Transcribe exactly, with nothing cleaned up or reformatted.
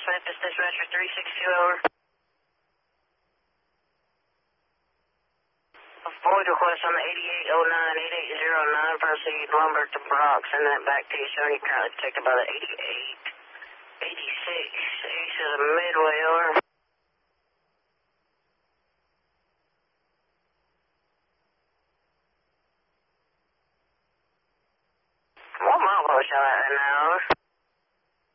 West Memphis Dispatcher three six two, over. Void request on the eighty-eight oh nine, eighty-eight oh nine, proceed lumber to Brock, send that back to you, showing you currently detected by the eighty-eight, eighty-six, east of the Midway, over. What mile was y'all at right now, over?